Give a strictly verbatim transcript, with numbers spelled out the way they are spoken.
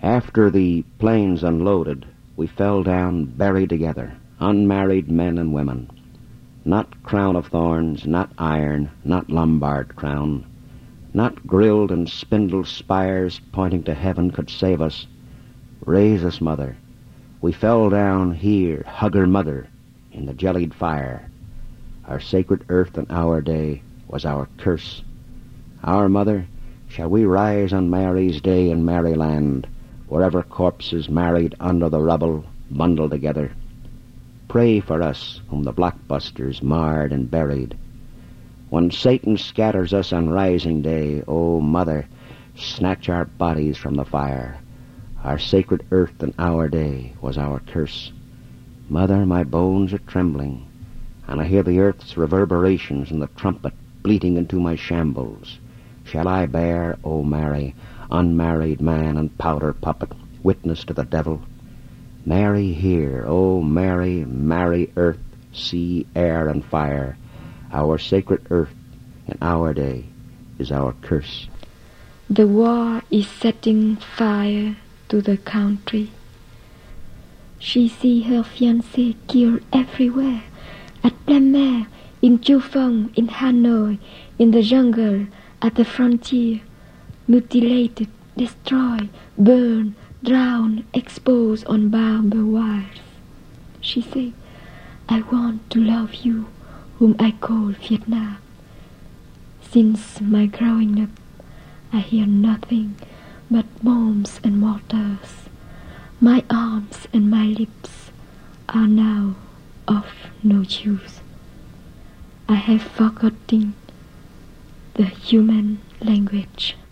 After the planes unloaded, we fell down buried together, unmarried men and women. Not crown of thorns, not iron, not Lombard crown, not grilled and spindled spires pointing to heaven could save us. Raise us, Mother. We fell down here, hug her mother, in the jellied fire. Our sacred earth and our day was our curse. Our Mother, shall we rise on Mary's day in Maryland, wherever corpses married under the rubble bundled together? Pray for us whom the blockbusters marred and buried. When Satan scatters us on rising day, O Mother, snatch our bodies from the fire. Our sacred earth and our day was our curse. Mother, my bones are trembling, and I hear the earth's reverberations and the trumpet bleating into my shambles. Shall I bear, O Mary, unmarried man and powder puppet, witness to the devil? Mary, hear, O Mary, marry earth, sea, air, and fire. Our sacred earth in our day is our curse. The war is setting fire to the country. She see her fiancé killed everywhere, at Plein-Mer, in Chufeng, in Hanoi, in the jungle, at the frontier, mutilated, destroyed, burned, drowned, exposed on barbed wires. She say, I want to love you, whom I call Vietnam. Since my growing up, I hear nothing but bombs and mortars. My arms and my lips are now of no use. I have forgotten the human language.